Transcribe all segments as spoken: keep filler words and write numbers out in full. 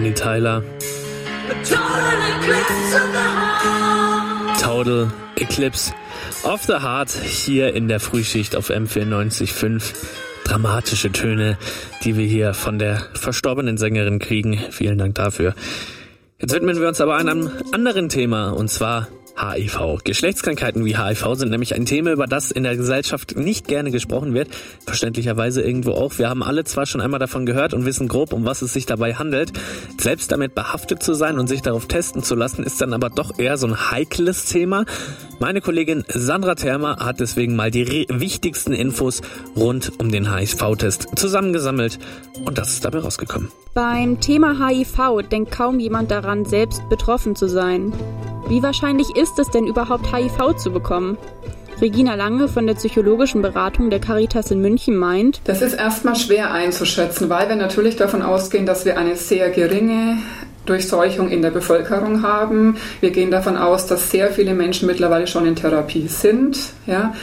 Bonnie Tyler. Total Eclipse of the Heart hier in der Frühschicht auf M vierundneunzig Komma fünf. Dramatische Töne, die wir hier von der verstorbenen Sängerin kriegen. Vielen Dank dafür. Jetzt widmen wir uns aber einem anderen Thema, und zwar H I V. Geschlechtskrankheiten wie H I V sind nämlich ein Thema, über das in der Gesellschaft nicht gerne gesprochen wird. Verständlicherweise irgendwo auch. Wir haben alle zwar schon einmal davon gehört und wissen grob, um was es sich dabei handelt. Selbst damit behaftet zu sein und sich darauf testen zu lassen, ist dann aber doch eher so ein heikles Thema. Meine Kollegin Sandra Thermer hat deswegen mal die re- wichtigsten Infos rund um den H I V-Test zusammengesammelt. Und das ist dabei rausgekommen. Beim Thema H I V denkt kaum jemand daran, selbst betroffen zu sein. Wie wahrscheinlich ist es denn überhaupt, H I V zu bekommen? Regina Lange von der psychologischen Beratung der Caritas in München meint: Das ist erstmal schwer einzuschätzen, weil wir natürlich davon ausgehen, dass wir eine sehr geringe Durchseuchung in der Bevölkerung haben. Wir gehen davon aus, dass sehr viele Menschen mittlerweile schon in Therapie sind, ja.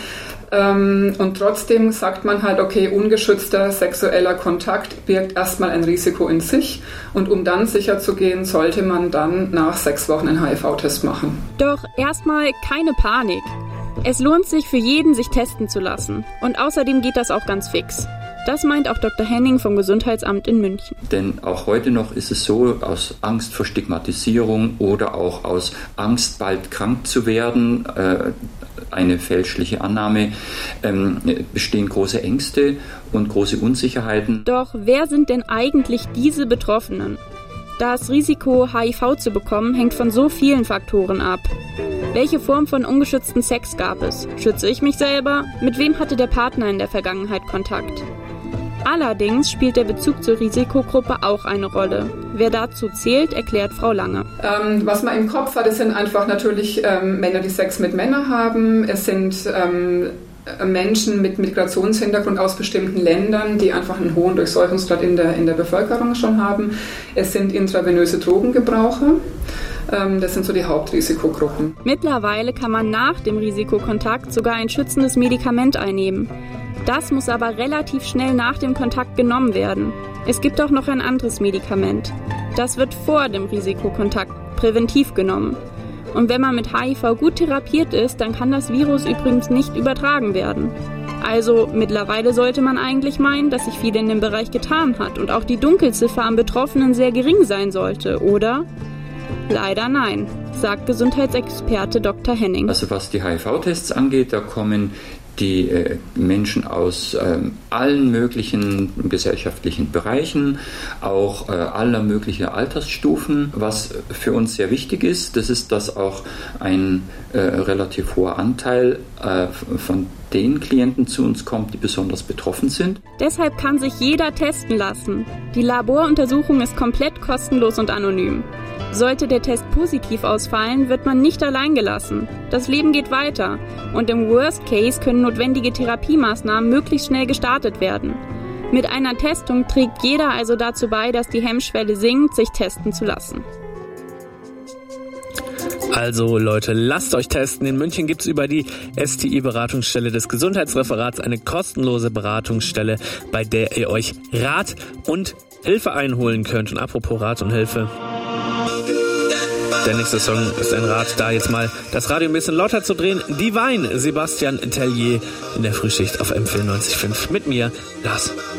Und trotzdem sagt man halt, okay, ungeschützter sexueller Kontakt birgt erstmal ein Risiko in sich. Und um dann sicher zu gehen, sollte man dann nach sechs Wochen einen H I V-Test machen. Doch erstmal keine Panik. Es lohnt sich für jeden, sich testen zu lassen. Und außerdem geht das auch ganz fix. Das meint auch Doktor Henning vom Gesundheitsamt in München. Denn auch heute noch ist es so, aus Angst vor Stigmatisierung oder auch aus Angst, bald krank zu werden, äh, eine fälschliche Annahme, ähm, bestehen große Ängste und große Unsicherheiten. Doch wer sind denn eigentlich diese Betroffenen? Das Risiko, H I V zu bekommen, hängt von so vielen Faktoren ab. Welche Form von ungeschützten Sex gab es? Schütze ich mich selber? Mit wem hatte der Partner in der Vergangenheit Kontakt? Allerdings spielt der Bezug zur Risikogruppe auch eine Rolle. Wer dazu zählt, erklärt Frau Lange. Ähm, was man im Kopf hat, es sind einfach natürlich ähm, Männer, die Sex mit Männern haben. Es sind ähm, Menschen mit Migrationshintergrund aus bestimmten Ländern, die einfach einen hohen Durchseuchungsgrad in der, in der Bevölkerung schon haben. Es sind intravenöse Drogengebraucher. Ähm, das sind so die Hauptrisikogruppen. Mittlerweile kann man nach dem Risikokontakt sogar ein schützendes Medikament einnehmen. Das muss aber relativ schnell nach dem Kontakt genommen werden. Es gibt auch noch ein anderes Medikament. Das wird vor dem Risikokontakt präventiv genommen. Und wenn man mit H I V gut therapiert ist, dann kann das Virus übrigens nicht übertragen werden. Also mittlerweile sollte man eigentlich meinen, dass sich viel in dem Bereich getan hat und auch die Dunkelziffer am Betroffenen sehr gering sein sollte, oder? Leider nein, sagt Gesundheitsexperte Doktor Henning. Also was die H I V-Tests angeht, da kommen die äh, Menschen aus ähm, allen möglichen gesellschaftlichen Bereichen, auch äh, aller möglichen Altersstufen. Was für uns sehr wichtig ist, das ist, dass auch ein äh, relativ hoher Anteil äh, von den Klienten zu uns kommt, die besonders betroffen sind. Deshalb kann sich jeder testen lassen. Die Laboruntersuchung ist komplett kostenlos und anonym. Sollte der Test positiv ausfallen, wird man nicht allein gelassen. Das Leben geht weiter und im Worst Case können notwendige Therapiemaßnahmen möglichst schnell gestartet werden. Mit einer Testung trägt jeder also dazu bei, dass die Hemmschwelle sinkt, sich testen zu lassen. Also Leute, lasst euch testen. In München gibt es über die S T I-Beratungsstelle des Gesundheitsreferats eine kostenlose Beratungsstelle, bei der ihr euch Rat und Hilfe einholen könnt. Und apropos Rat und Hilfe, der nächste Song ist ein Rat, da jetzt mal das Radio ein bisschen lauter zu drehen. Divine, Sebastian Tellier in der Frühschicht auf M vierundneunzig Komma fünf mit mir, Lars.